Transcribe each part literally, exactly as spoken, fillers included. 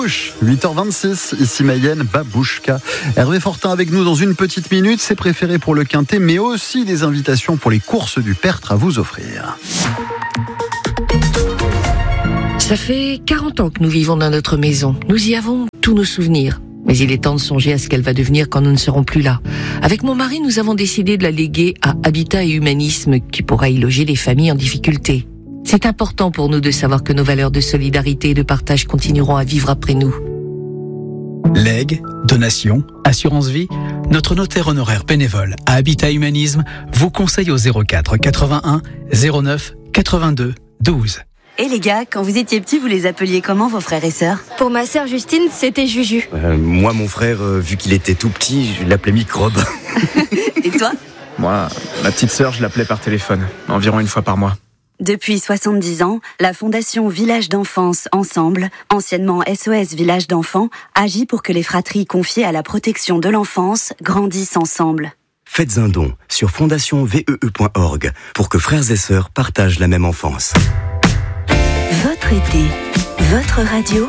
bouche, huit heures vingt-six, ici Mayenne, Babouchka. Hervé Fortin avec nous dans une petite minute, ses préférés pour le quintet, mais aussi des invitations pour les courses du Pertre à vous offrir. Ça fait quarante ans que nous vivons dans notre maison. Nous y avons tous nos souvenirs. Mais il est temps de songer à ce qu'elle va devenir quand nous ne serons plus là. Avec mon mari, nous avons décidé de la léguer à Habitat et Humanisme, qui pourra y loger les familles en difficulté. C'est important pour nous de savoir que nos valeurs de solidarité et de partage continueront à vivre après nous. Legs, donations, assurance vie, notre notaire honoraire bénévole à Habitat Humanisme vous conseille au zéro quatre quatre-vingt-un zéro neuf quatre-vingt-deux douze. Et les gars, quand vous étiez petits, vous les appeliez comment vos frères et sœurs ? Pour ma sœur Justine, c'était Juju. Euh, moi, mon frère, euh, vu qu'il était tout petit, je l'appelais Microbe. Et toi ? Moi, ma petite sœur, je l'appelais par téléphone, environ une fois par mois. Depuis soixante-dix ans, la Fondation Village d'Enfance Ensemble, anciennement S O S Village d'Enfants, agit pour que les fratries confiées à la protection de l'enfance grandissent ensemble. Faites un don sur fondation v e e point org pour que frères et sœurs partagent la même enfance. Votre été, votre radio,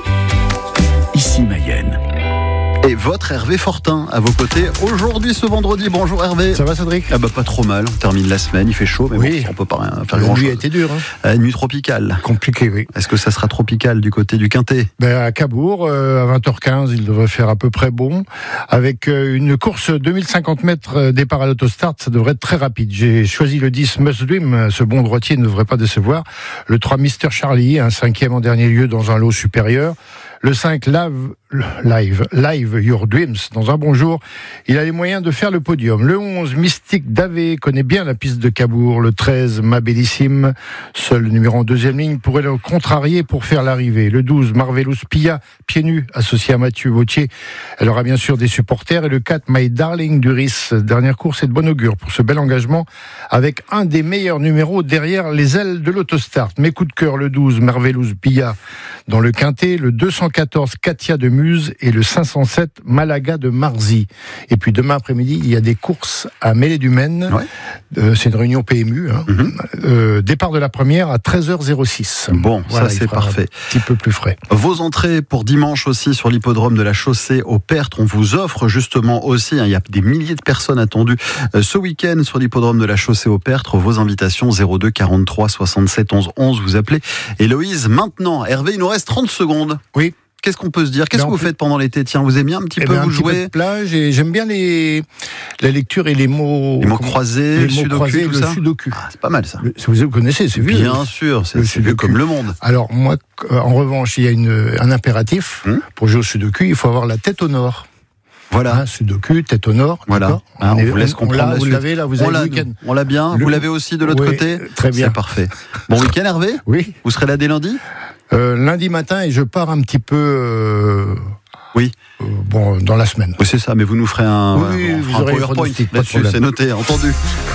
Ici Mayenne. Et votre Hervé Fortin à vos côtés aujourd'hui ce vendredi. Bonjour Hervé. Ça va Cédric ? Ah bah pas trop mal, on termine la semaine, il fait chaud, mais oui. bon, on peut pas rien faire La grand chose. nuit a été dure. Hein. Euh, nuit tropicale. Compliqué, oui. Est-ce que ça sera tropical du côté du Quintet ? Ben, à Cabourg, euh, à vingt heures quinze, il devrait faire à peu près bon. Avec euh, une course deux mille cinquante mètres euh, départ à l'autostart, ça devrait être très rapide. J'ai choisi le dix Must Dream, ce bon droitier ne devrait pas décevoir. Le trois Mister Charlie, un cinquième en dernier lieu dans un lot supérieur. Le cinq Live, Live, Live Your Dreams, dans un bon jour, il a les moyens de faire le podium. Le onze Mystique Davé connaît bien la piste de Cabourg. Le treize Ma Bellissime, seul le numéro en deuxième ligne, pourrait le contrarier pour faire l'arrivée. Le douze Marvelous Pia, pieds nus, associé à Mathieu Vautier. Elle aura bien sûr des supporters. Et le quatre My Darling Duris, dernière course est de bon augure pour ce bel engagement, avec un des meilleurs numéros derrière les ailes de l'autostart. Mes coups de cœur, le douze Marvelous Pia dans le quintet, le deux cent quatorze Katia de Muse et le cinq cent sept Malaga de Marzy. Et puis demain après-midi, il y a des courses à Mêlée du Maine. Ouais. Euh, c'est une réunion P M U. Hein. Mm-hmm. Euh, départ de la première à treize heures six. Bon, voilà, ça c'est parfait. Un petit peu plus frais. Vos entrées pour dimanche aussi sur l'hippodrome de la Chaussée au Pertre. On vous offre justement aussi, hein, il y a des milliers de personnes attendues euh, ce week-end sur l'hippodrome de la Chaussée au Pertre. Vos invitations zéro deux quarante-trois soixante-sept onze onze. Vous appelez Héloïse maintenant. Hervé, il nous reste trente secondes. Oui. Qu'est-ce qu'on peut se dire ? Qu'est-ce que vous faites pendant l'été ? Tiens, vous aimez un petit eh peu bien, vous un jouer petit peu de plage et j'aime bien les la lecture et les mots les mots croisés, le sudoku, tout le ça. Sudoku. Ah, c'est pas mal ça. Le, vous connaissez, c'est vieux. Bien sûr, c'est, c'est vieux comme le monde. Alors moi, en revanche, il y a une, un impératif hum pour jouer au Sudoku. Il faut avoir la tête au nord. Voilà, hein, Sudoku, tête au nord. Voilà. Ah, on, on vous laisse comprendre. On vous l'avez là, vous on avez l'a, le week-end. On l'a bien. Le... Vous l'avez aussi de l'autre oui, côté. Très bien. C'est parfait. Bon week-end, Hervé. Oui. Vous serez là dès lundi. Euh, lundi matin et je pars un petit peu. Euh, oui. Euh, bon, dans la semaine. Oui, c'est ça. Mais vous nous ferez un, oui, ouais, vous un aurez PowerPoint là-dessus. C'est noté, entendu.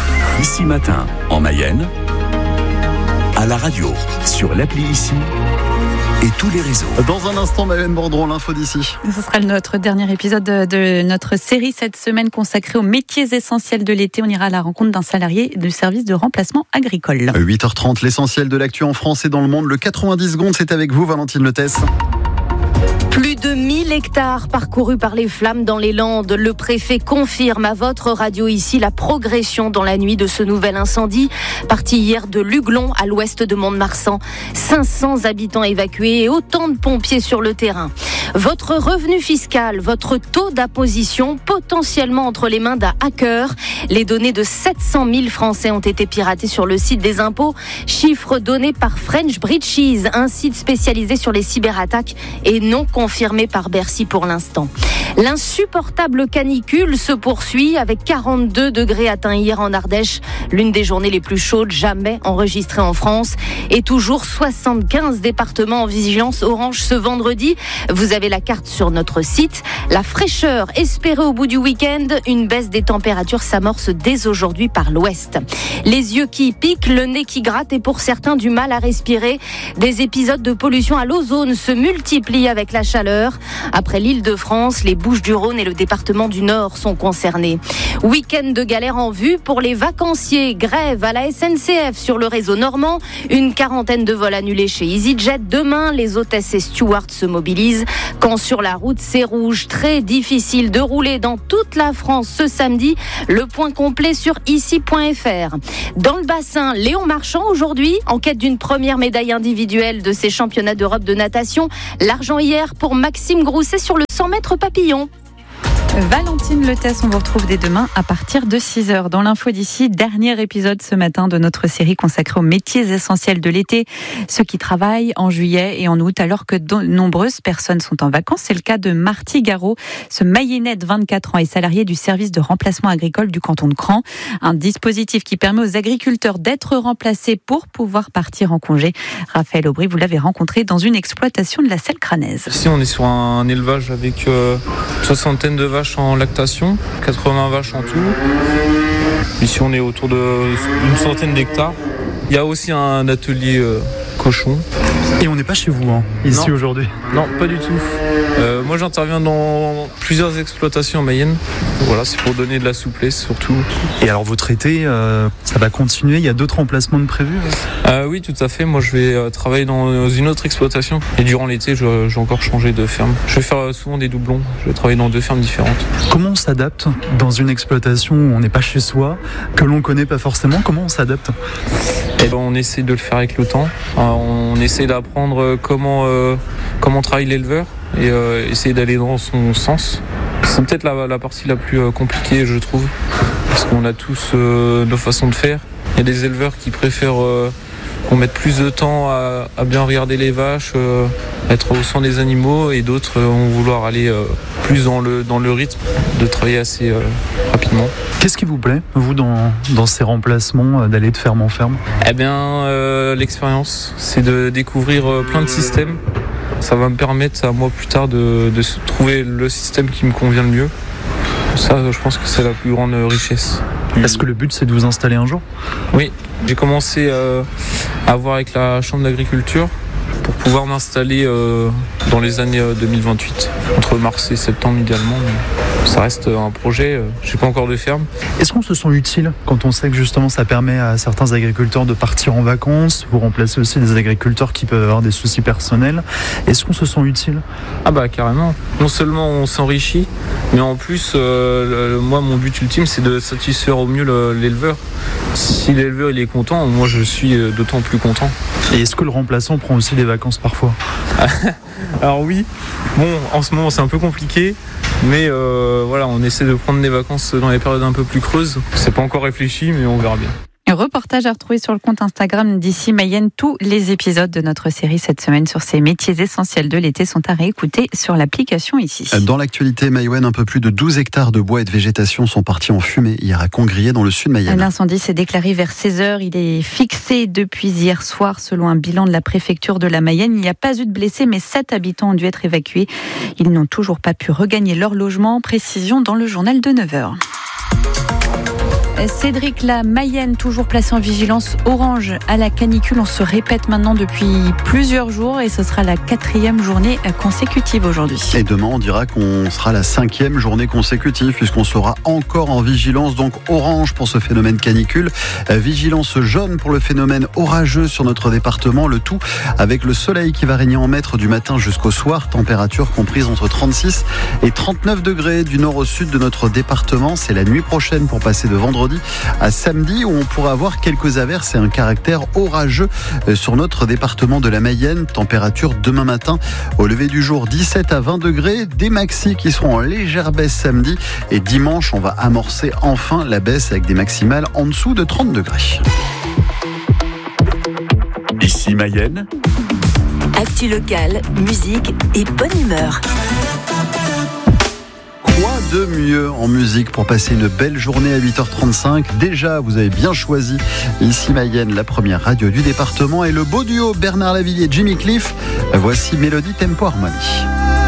Ici matin en Mayenne, à la radio, sur l'appli Ici et tous les réseaux. Dans un instant, Mayenne Bordron, l'info d'ici. Ce sera notre dernier épisode de, de notre série cette semaine consacrée aux métiers essentiels de l'été. On ira à la rencontre d'un salarié du service de remplacement agricole. huit heures trente, l'essentiel de l'actu en France et dans le monde. Le quatre-vingt-dix secondes, c'est avec vous, Valentine Letès. Plus de mille hectares parcourus par les flammes dans les Landes. Le préfet confirme à votre radio ici la progression dans la nuit de ce nouvel incendie. Parti hier de Luglon à l'ouest de Mont-de-Marsan. cinq cents habitants évacués et autant de pompiers sur le terrain. Votre revenu fiscal, votre taux d'imposition potentiellement entre les mains d'un hacker. Les données de sept cent mille Français ont été piratées sur le site des impôts. Chiffre donné par French Breaches, un site spécialisé sur les cyberattaques et non confirmé par Bercy pour l'instant. L'insupportable canicule se poursuit avec quarante-deux degrés atteints hier en Ardèche, l'une des journées les plus chaudes jamais enregistrées en France, et toujours soixante-quinze départements en vigilance orange ce vendredi. Vous avez la carte sur notre site. La fraîcheur espérée au bout du week-end, une baisse des températures s'amorce dès aujourd'hui par l'ouest. Les yeux qui piquent, le nez qui gratte et pour certains du mal à respirer. Des épisodes de pollution à l'ozone se multiplient avec la chaleur. Après l'Île-de-France, les Bouches-du-Rhône et le département du Nord sont concernés. Week-end de galère en vue pour les vacanciers. Grève à la S N C F sur le réseau normand. Une quarantaine de vols annulés chez EasyJet. Demain, les hôtesses et stewards se mobilisent. Quand sur la route c'est rouge, très difficile de rouler dans toute la France ce samedi. Le point complet sur ici point f r. Dans le bassin, Léon Marchand aujourd'hui, en quête d'une première médaille individuelle de ces championnats d'Europe de natation. L'argent hier pour Maxime Grousset sur le cent mètres papillon. Valentine Letès, on vous retrouve dès demain à partir de six heures. Dans l'info d'ici, dernier épisode ce matin de notre série consacrée aux métiers essentiels de l'été. Ceux qui travaillent en juillet et en août alors que de nombreuses personnes sont en vacances. C'est le cas de Marty Garot. Ce Mayennais de vingt-quatre ans est salarié du service de remplacement agricole du canton de Cran. Un dispositif qui permet aux agriculteurs d'être remplacés pour pouvoir partir en congé. Raphaël Aubry, vous l'avez rencontré dans une exploitation de la Selle Cranaise. Ici, on est sur un élevage avec euh, une soixantaine de vaches en lactation, quatre-vingts vaches en tout. Ici on est autour d'une centaine d'hectares. Il y a aussi un atelier euh, cochon. Et on n'est pas chez vous, hein, ici non. aujourd'hui? Non, pas du tout. Euh, moi j'interviens dans plusieurs exploitations en Mayenne. Voilà, c'est pour donner de la souplesse surtout. Et alors votre été, euh, ça va continuer? Il y a d'autres emplacements de prévus? euh, Oui, tout à fait. Moi je vais euh, travailler dans une autre exploitation. Et durant l'été, je, je vais encore changer de ferme. Je vais faire euh, souvent des doublons. Je vais travailler dans deux fermes différentes. Comment on s'adapte dans une exploitation où on n'est pas chez soi, que l'on ne connaît pas forcément? Comment on s'adapte? Eh ben, on essaie de le faire avec le temps. Euh, on essaie d'apprendre comment, euh, comment travaille l'éleveur et euh, essayer d'aller dans son sens. C'est peut-être la, la partie la plus euh, compliquée, je trouve, parce qu'on a tous euh, nos façons de faire. Il y a des éleveurs qui préfèrent euh, qu'on mette plus de temps à, à bien regarder les vaches, euh, être au sein des animaux, et d'autres euh, vont vouloir aller euh, plus dans le, dans le rythme, de travailler assez euh, rapidement. Qu'est-ce qui vous plaît, vous, dans, dans ces remplacements, euh, d'aller de ferme en ferme? Eh bien, euh, l'expérience, c'est de découvrir euh, plein de systèmes. Ça va me permettre à moi plus tard de, de trouver le système qui me convient le mieux. Ça, je pense que c'est la plus grande richesse. Est-ce que le but, c'est de vous installer un jour? Oui, j'ai commencé euh, à voir avec la Chambre d'agriculture pour pouvoir m'installer euh, dans les années deux mille vingt-huit, entre mars et septembre idéalement. Ça reste un projet, euh, je n'ai pas encore de ferme. Est-ce qu'on se sent utile quand on sait que justement ça permet à certains agriculteurs de partir en vacances? Vous remplacez aussi des agriculteurs qui peuvent avoir des soucis personnels. Est-ce qu'on se sent utile? Ah bah carrément. Non seulement on s'enrichit, mais en plus, euh, le, moi mon but ultime c'est de satisfaire au mieux le, l'éleveur. Si l'éleveur il est content, moi je suis d'autant plus content. Et est-ce que le remplaçant prend aussi des vacances parfois? Alors oui, bon en ce moment c'est un peu compliqué, mais euh, voilà, on essaie de prendre des vacances dans les périodes un peu plus creuses. C'est pas encore réfléchi, mais on verra bien. Un reportage à retrouver sur le compte Instagram d'Ici Mayenne. Tous les épisodes de notre série cette semaine sur ces métiers essentiels de l'été sont à réécouter sur l'application Ici. Dans l'actualité, Maïwenn, un peu plus de douze hectares de bois et de végétation sont partis en fumée hier à Congrier dans le sud de Mayenne. L'incendie s'est déclaré vers seize heures. Il est fixé depuis hier soir. Selon un bilan de la préfecture de la Mayenne, il n'y a pas eu de blessés, mais sept habitants ont dû être évacués. Ils n'ont toujours pas pu regagner leur logement. Précision dans le journal de neuf heures. Cédric, la Mayenne, toujours placée en vigilance orange à la canicule. On se répète maintenant depuis plusieurs jours et ce sera la quatrième journée consécutive aujourd'hui. Et demain, on dira qu'on sera la cinquième journée consécutive puisqu'on sera encore en vigilance, donc orange pour ce phénomène canicule, vigilance jaune pour le phénomène orageux sur notre département, le tout avec le soleil qui va régner en maître du matin jusqu'au soir, température comprise entre trente-six et trente-neuf degrés du nord au sud de notre département. C'est la nuit prochaine pour passer de vendredi à samedi où on pourra avoir quelques averses et un caractère orageux sur notre département de la Mayenne. Température demain matin au lever du jour dix-sept à vingt degrés, des maxis qui seront en légère baisse samedi, et dimanche on va amorcer enfin la baisse avec des maximales en dessous de trente degrés. Ici Mayenne. Actu locale, musique et bonne humeur. Quoi de mieux en musique pour passer une belle journée à huit heures trente-cinq? Déjà, vous avez bien choisi Ici Mayenne, la première radio du département, et le beau duo Bernard Lavillier et Jimmy Cliff. Voici Mélodie Tempo Harmonie.